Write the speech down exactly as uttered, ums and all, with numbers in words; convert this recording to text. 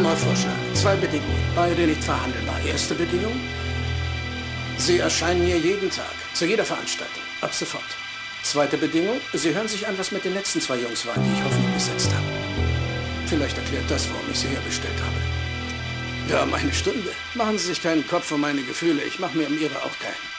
Anderer Vorschlag. Zwei Bedingungen. Beide nicht verhandelbar. Erste Bedingung. Sie erscheinen hier jeden Tag. Zu jeder Veranstaltung. Ab sofort. Zweite Bedingung. Sie hören sich an, was mit den letzten zwei Jungs waren, die ich Hoffnung gesetzt habe. Vielleicht erklärt das, warum ich sie herbestellt habe. Wir haben eine Stunde. Machen Sie sich keinen Kopf um meine Gefühle. Ich mache mir um Ihre auch keinen.